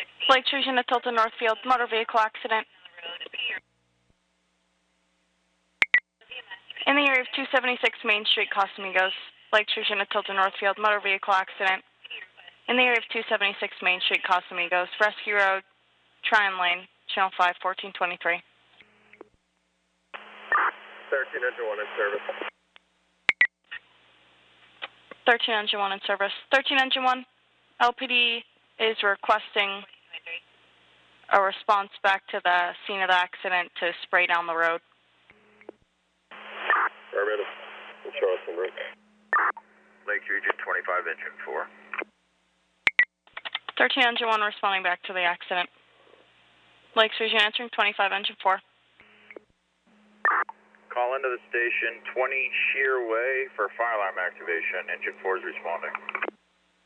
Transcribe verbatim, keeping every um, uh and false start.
Lakes Region at Tilton Northfield, motor vehicle accident. In the area of two seventy-six Main Street, Casamigos. Lakes Region at Tilton Northfield, motor vehicle accident. In the area of two seventy-six Main Street, Casamigos. Rescue Road, Tryon Lane, Channel five, fourteen twenty-three. thirteen engine one in service. thirteen engine one in service. thirteen engine one, L P D is requesting a response back to the scene of the accident to spray down the road. Affirmative. Charleston Road. Lakes Region twenty-five engine four. thirteen engine one responding back to the accident. Lakes Region answering twenty-five engine four. Call into the station twenty Sheer Way for fire alarm activation. Engine four is responding.